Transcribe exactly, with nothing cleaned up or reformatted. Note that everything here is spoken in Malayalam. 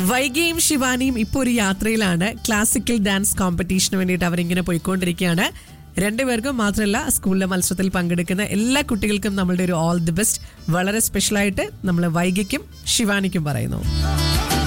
വൈഗയും ശിവാനിയും ഇപ്പോൾ ഒരു യാത്രയിലാണ്. ക്ലാസിക്കൽ ഡാൻസ് കോമ്പറ്റീഷന് വേണ്ടിയിട്ട് അവരിങ്ങനെ പോയിക്കൊണ്ടിരിക്കുകയാണ്. രണ്ടുപേർക്കും മാത്രമല്ല, സ്കൂളിലെ മത്സരത്തിൽ പങ്കെടുക്കുന്ന എല്ലാ കുട്ടികൾക്കും നമ്മളുടെ ഒരു ഓൾ ദി ബെസ്റ്റ്. വളരെ സ്പെഷ്യലായിട്ട് നമ്മൾ വൈഗയ്ക്കും ശിവാനിക്കും പറയുന്നു.